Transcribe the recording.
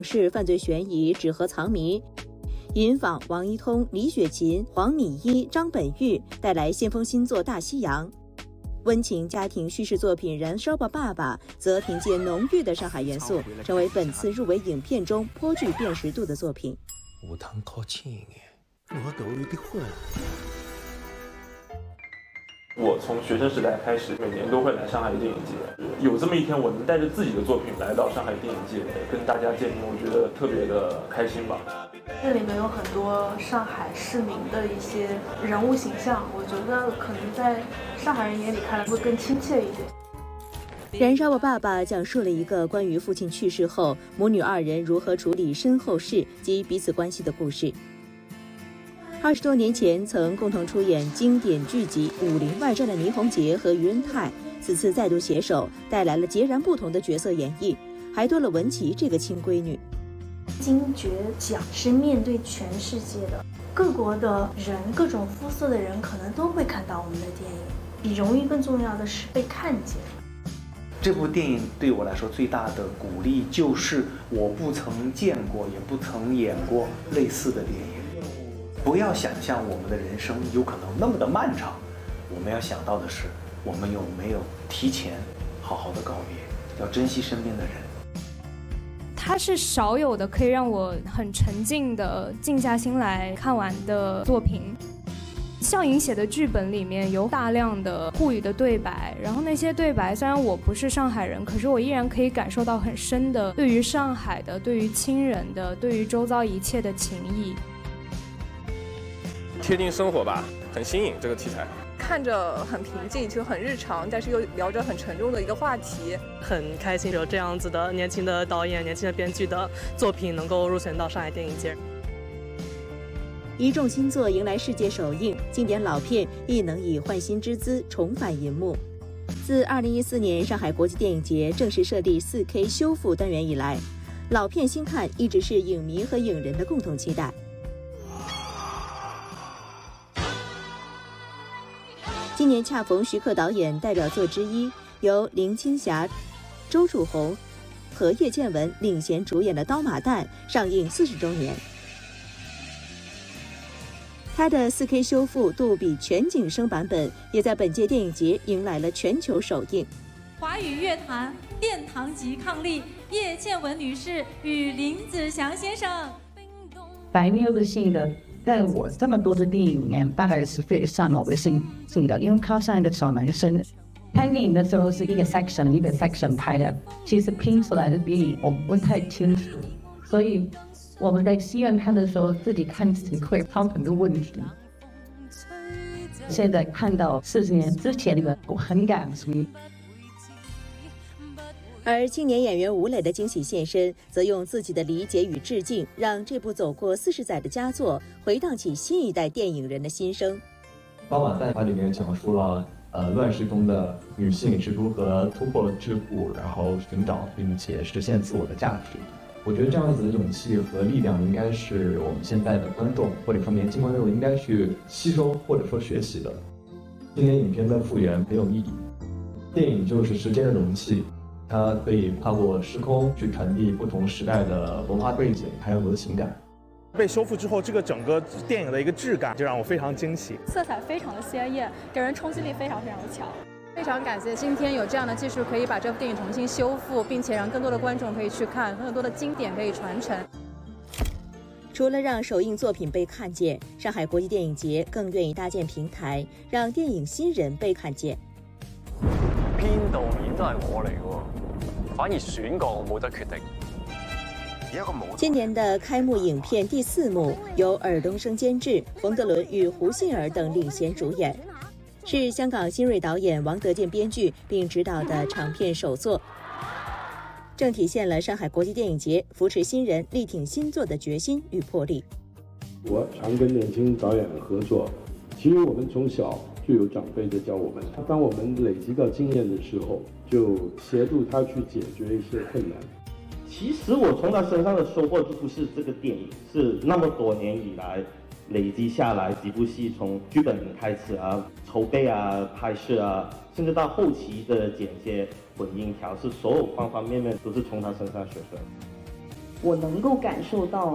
是犯罪悬疑、纸盒藏谜。尹昉、王一通、李雪琴、黄米一、张本煜带来先锋新作《大西洋》。温情家庭叙事作品《燃烧吧爸爸》则凭借浓郁的上海元素，成为本次入围影片中颇具辨识度的作品。 下趟靠近一点，我都有点混。 我从学生时代开始，每年都会来上海电影节。有这么一天，我能带着自己的作品来到上海电影节，跟大家见面，我觉得特别的开心吧。 这里面有很多上海市民的一些人物形象，我觉得可能在上海人眼里看来会更亲切一点。 燃烧吧爸爸讲述了一个关于父亲去世后母女二人如何处理身后事及彼此关系的故事。20多年前曾共同出演经典剧集《武林外传》的倪虹洁和于恩泰，此次再度携手，带来了截然不同的角色演绎，还多了文琪这个亲闺女。 金爵奖是面对全世界的各国的人，各种肤色的人可能都会看到我们的电影。比荣誉更重要的是被看见。 这部电影对我来说最大的鼓励就是我不曾见过，也不曾演过类似的电影。不要想象我们的人生有可能那么的漫长，我们要想到的是，我们有没有提前好好的告别，要珍惜身边的人。 它是少有的可以让我很沉浸的静下心来看完的作品。向颖写的剧本里面有大量的沪语的对白，然后那些对白虽然我不是上海人，可是我依然可以感受到很深的对于上海的、对于亲人的、对于周遭一切的情谊。 贴近生活吧，很新颖这个题材。 看着很平静，就很日常，但是又聊着很沉重的一个话题， 很开心有这样子的年轻的导演、年轻的编剧的作品能够入选到上海电影节。 一众新作迎来世界首映，经典老片亦能以焕新之姿重返银幕。自2014年上海国际电影节正式设立 4K 修复单元以来，老片新看一直是影迷和影人的共同期待。今年恰逢徐克导演代表作之一，由林青霞、周楚红和叶倩文领衔主演的《刀马旦》上映40周年。它的 4K 修复杜比全景声版本也在本届电影节迎来了全球首映。 华语乐坛殿堂级伉俪叶倩文女士与林子祥先生。 白妞的性格在我这么多的电影里面大概是非常我的性格，因为他像一个小男生。拍电影的时候是一个 section 一个 section 拍的，其实拼出来的电影我不太清楚，所以我们在戏院看的时候自己看自己会碰很多问题。现在看到40年之前的我很感激。 而青年演员吴磊的惊喜现身，则用自己的理解与致敬，让这部走过40载的佳作回荡起新一代电影人的心声。 刀马旦它里面讲述了乱世中的女性是如何突破桎梏，然后寻找并且实现自我的价值。我觉得这样子的勇气和力量应该是我们现在的观众或者说年轻观众应该去吸收或者说学习的。今年影片的复原很有意义，电影就是时间的容器，它可以跨过时空去传递不同时代的文化背景还有我的情感。 被修复之后，这个整个电影的一个质感就让我非常惊喜， 色彩非常的鲜艳，给人冲击力非常的强。 非常感谢今天有这样的技术可以把这部电影重新修复，并且让更多的观众可以去看，更多的经典可以传承。 除了让首映作品被看见，上海国际电影节更愿意搭建平台，让电影新人被看见。 編導面都係我嚟嘅，反而選角我冇得決定。 今年的开幕影片第4幕由尔冬升监制，冯德伦与胡杏儿等领衔主演，是香港新锐导演王德健编剧并执导的长片首作，正体现了上海国际电影节扶持新人、力挺新作的决心与魄力。 我常跟年轻导演合作，其实我们从小就有长辈在教我们，当我们累积到经验的时候，就协助他去解决一些困难。 其实我从他身上的收获就不是这个电影，是那么多年以来累积下来几部戏，从剧本开始啊、筹备啊、拍摄啊，甚至到后期的剪接、混音调试，所有方方面面都是从他身上学出来的。 《 我能够感受到